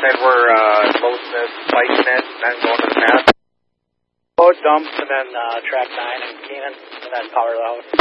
said we're loading this bike net and then going to the mat. Load dumps and then track 9 and Keenan, and then power out.